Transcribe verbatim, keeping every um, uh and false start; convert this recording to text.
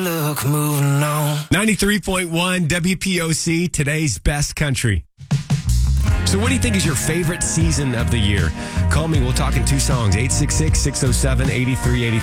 Look, moving on. ninety-three point one W P O C, today's best country. So what do you think is your favorite season of the year? Call me. We'll talk in two songs. eight six six, six oh seven, eight three eight three.